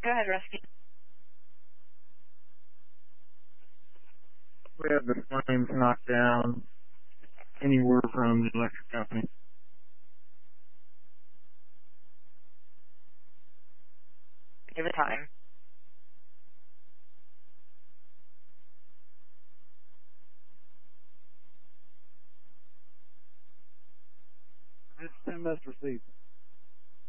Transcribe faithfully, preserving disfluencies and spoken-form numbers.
Go ahead, rescue. We have the flames knocked down anywhere from the electric company. Give it time. This is M S received.